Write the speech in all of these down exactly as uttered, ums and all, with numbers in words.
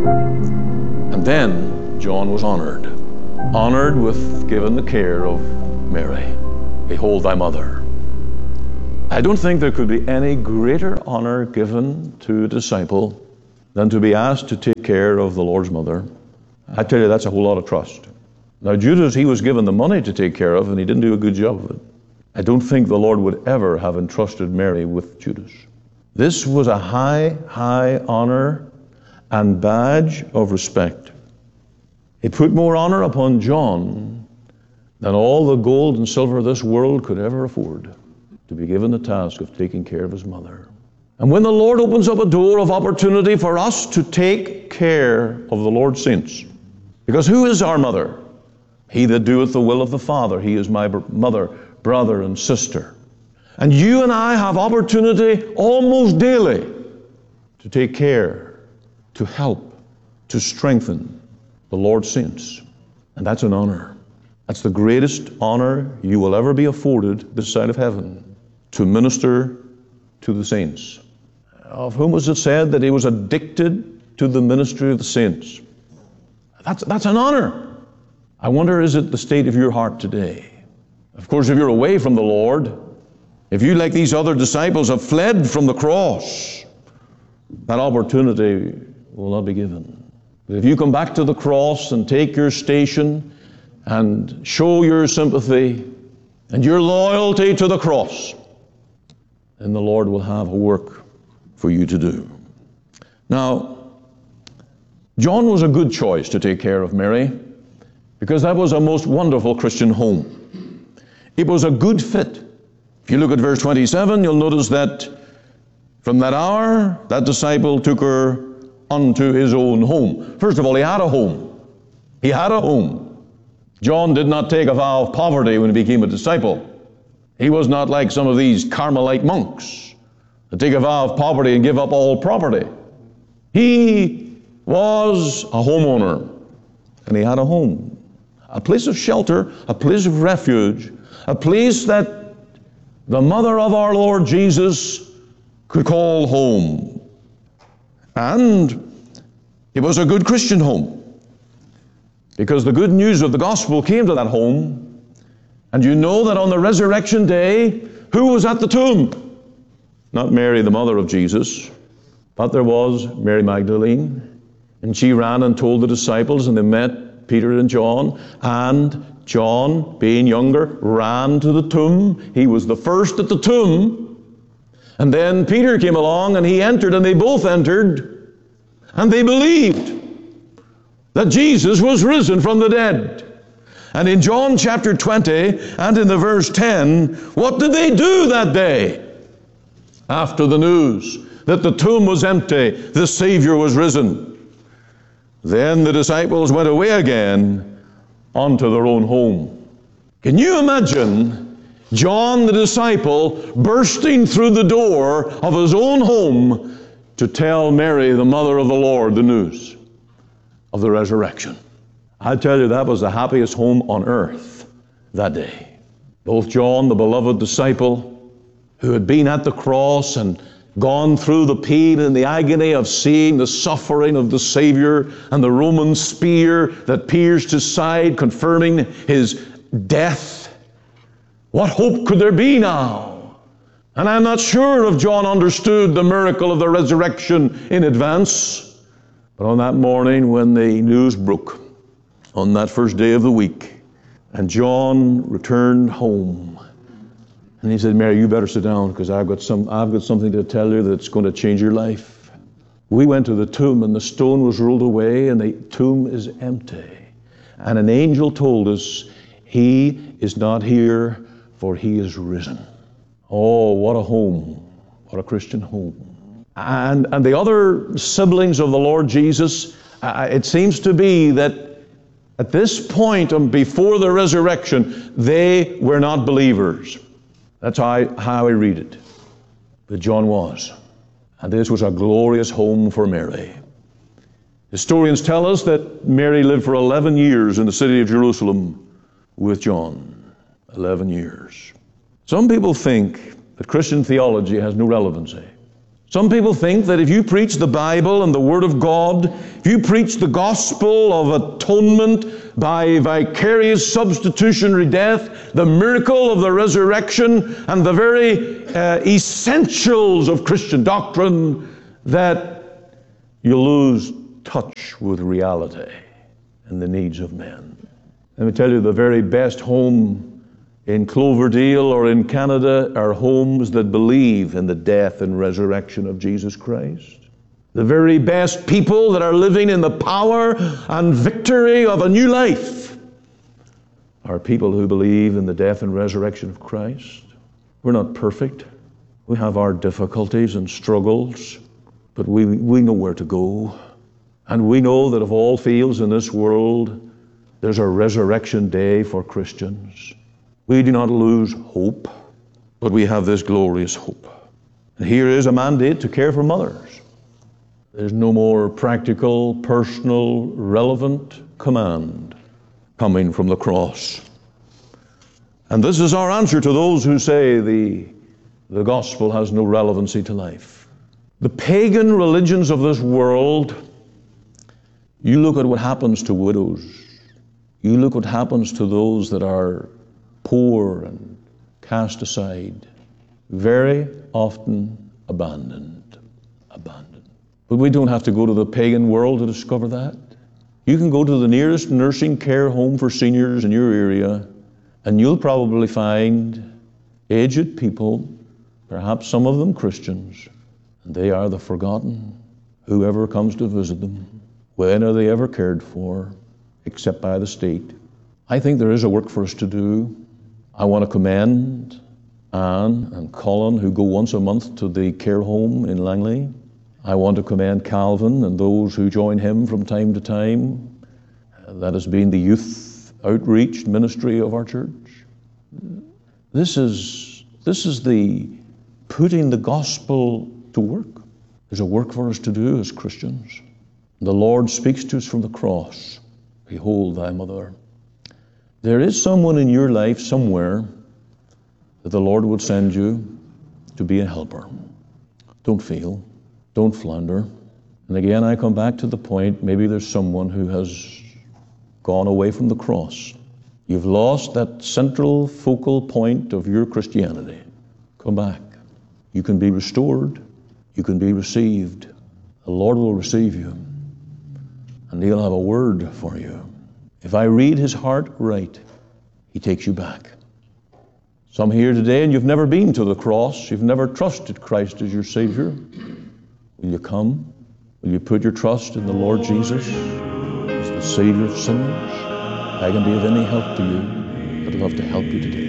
And then John was honored, honored with giving the care of Mary. Behold thy mother. I don't think there could be any greater honor given to a disciple than to be asked to take care of the Lord's mother. I tell you, that's a whole lot of trust. Now, Judas, he was given the money to take care of, and he didn't do a good job of it. I don't think the Lord would ever have entrusted Mary with Judas. This was a high, high honor and badge of respect. It put more honor upon John than all the gold and silver this world could ever afford, to be given the task of taking care of his mother. And when the Lord opens up a door of opportunity for us to take care of the Lord's saints, because who is our mother? He that doeth the will of the Father. He is my mother, brother, and sister. And you and I have opportunity almost daily to take care, to help, to strengthen the Lord's saints. And that's an honor. That's the greatest honor you will ever be afforded this side of heaven, to minister to the saints. Of whom was it said that he was addicted to the ministry of the saints? That's, that's an honor. I wonder, is it the state of your heart today? Of course, if you're away from the Lord, if you, like these other disciples, have fled from the cross, that opportunity will not be given. But if you come back to the cross and take your station and show your sympathy and your loyalty to the cross, then the Lord will have a work for you to do. Now, John was a good choice to take care of Mary, because that was a most wonderful Christian home. It was a good fit. If you look at verse twenty-seven, you'll notice that from that hour, that disciple took her unto his own home. First of all, he had a home. He had a home. John did not take a vow of poverty when he became a disciple. He was not like some of these Carmelite monks that take a vow of poverty and give up all property. He was a homeowner, and he had a home. A place of shelter, a place of refuge, a place that the mother of our Lord Jesus could call home. And it was a good Christian home, because the good news of the gospel came to that home. And you know that on the resurrection day, who was at the tomb? Not Mary, the mother of Jesus, but there was Mary Magdalene. And she ran and told the disciples, and they met Peter and John, and John, being younger, ran to the tomb. He was the first at the tomb. And then Peter came along, and he entered, and they both entered, and they believed that Jesus was risen from the dead. And in John chapter twenty, and in the verse ten, what did they do that day? After the news that the tomb was empty, the Savior was risen. Then the disciples went away again unto their own home. Can you imagine John the disciple bursting through the door of his own home to tell Mary, the mother of the Lord, the news of the resurrection? I tell you, that was the happiest home on earth that day. Both John, the beloved disciple, who had been at the cross and gone through the pain and the agony of seeing the suffering of the Savior and the Roman spear that pierced his side, confirming his death. What hope could there be now? And I'm not sure if John understood the miracle of the resurrection in advance. But on that morning when the news broke, on that first day of the week, and John returned home, and he said, Mary, you better sit down, because I've got some, I've got something to tell you that's going to change your life. We went to the tomb, and the stone was rolled away, and the tomb is empty. And an angel told us, he is not here, for he is risen. Oh, what a home. What a Christian home. And, and the other siblings of the Lord Jesus, uh, it seems to be that at this point, um, before the resurrection, they were not believers. That's how I, how I read it. But John was. And this was a glorious home for Mary. Historians tell us that Mary lived for eleven years in the city of Jerusalem with John. eleven years. Some people think that Christian theology has no relevancy. Some people think that if you preach the Bible and the Word of God, if you preach the gospel of atonement by vicarious substitutionary death, the miracle of the resurrection, and the very uh, essentials of Christian doctrine, that you lose touch with reality and the needs of men. Let me tell you, the very best home in Cloverdale or in Canada are homes that believe in the death and resurrection of Jesus Christ. The very best people that are living in the power and victory of a new life are people who believe in the death and resurrection of Christ. We're not perfect. We have our difficulties and struggles, but we, we know where to go. And we know that of all fields in this world, there's a resurrection day for Christians. We do not lose hope, but we have this glorious hope. And here is a mandate to care for mothers. There's no more practical, personal, relevant command coming from the cross. And this is our answer to those who say the, the gospel has no relevancy to life. The pagan religions of this world, you look at what happens to widows. You look what happens to those that are poor and cast aside, very often abandoned, abandoned. But we don't have to go to the pagan world to discover that. You can go to the nearest nursing care home for seniors in your area, and you'll probably find aged people, perhaps some of them Christians, and they are the forgotten. Whoever comes to visit them, when are they ever cared for, except by the state? I think there is a work for us to do. I want to commend Anne and Colin, who go once a month to the care home in Langley. I want to commend Calvin and those who join him from time to time. That has been the youth outreach ministry of our church. This is, this is the putting the gospel to work. There's a work for us to do as Christians. The Lord speaks to us from the cross. Behold thy mother. There is someone in your life somewhere that the Lord would send you to be a helper. Don't fail. Don't flounder. And again, I come back to the point, maybe there's someone who has gone away from the cross. You've lost that central focal point of your Christianity. Come back. You can be restored. You can be received. The Lord will receive you, and He'll have a word for you. If I read His heart right, He takes you back. Some here today, and you've never been to the cross, you've never trusted Christ as your Savior. Will you come? Will you put your trust in the Lord Jesus as the Savior of sinners? If I can be of any help to you, I'd love to help you today.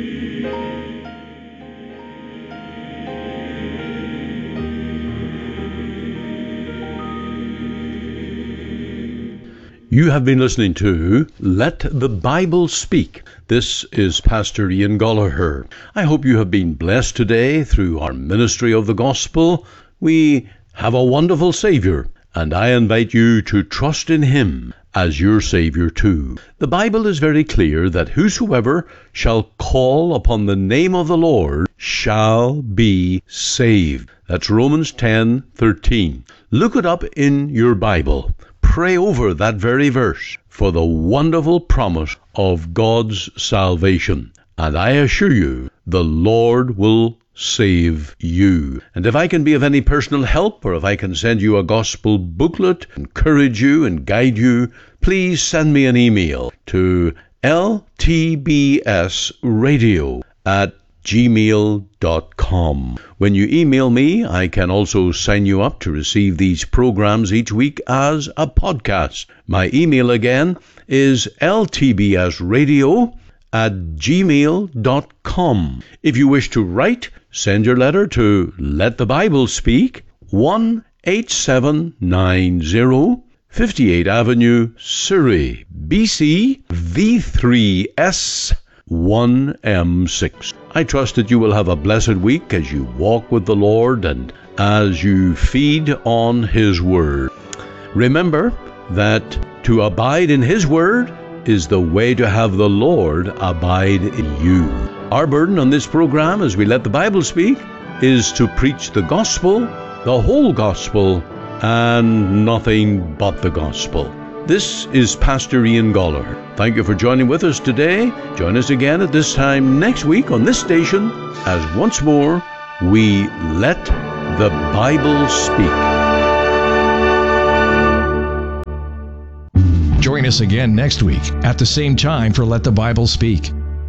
You have been listening to Let the Bible Speak. This is Pastor Ian Gollaher. I hope you have been blessed today through our ministry of the gospel. We have a wonderful Savior, and I invite you to trust in Him as your Savior too. The Bible is very clear that whosoever shall call upon the name of the Lord shall be saved. That's Romans ten thirteen. Look it up in your Bible. Pray over that very verse for the wonderful promise of God's salvation. And I assure you, the Lord will save you. And if I can be of any personal help, or if I can send you a gospel booklet, encourage you and guide you, please send me an email to l t b s radio at gmail dot com. When you email me, I can also sign you up to receive these programs each week as a podcast. My email again is l t b s radio at gmail dot com. If you wish to write, send your letter to Let the Bible Speak, one eight seven nine zero, fifty-eighth Avenue, Surrey, B C, V three S one M six. I trust that you will have a blessed week as you walk with the Lord and as you feed on His Word. Remember that to abide in His Word is the way to have the Lord abide in you. Our burden on this program, as we let the Bible speak, is to preach the gospel the whole gospel, and nothing but the gospel. This is Pastor Ian Goller. Thank you for joining with us today. Join us again at this time next week on this station as once more we let the Bible speak. Join us again next week at the same time for Let the Bible Speak.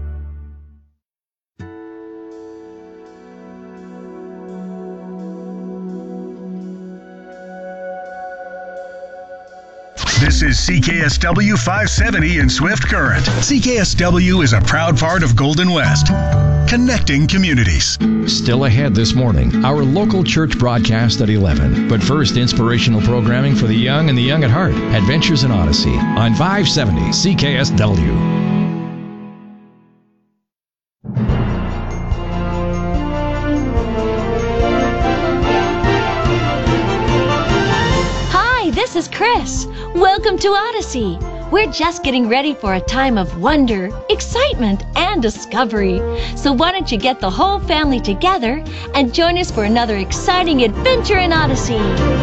This is C K S W five seventy in Swift Current. C K S W is a proud part of Golden West, connecting communities. Still ahead this morning, our local church broadcast at eleven. But first, inspirational programming for the young and the young at heart. Adventures in Odyssey on five seventy C K S W. Hi, this is Chris. Welcome to Odyssey. We're just getting ready for a time of wonder, excitement, and discovery. So why don't you get the whole family together and join us for another exciting adventure in Odyssey?